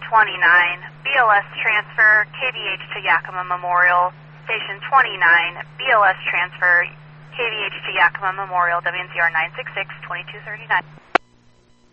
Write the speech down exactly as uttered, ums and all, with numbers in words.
twenty-nine, B L S transfer, K V H to Yakima Memorial. Station twenty-nine, B L S transfer, K V H to Yakima Memorial, W N Z R nine six six, twenty-two thirty-nine.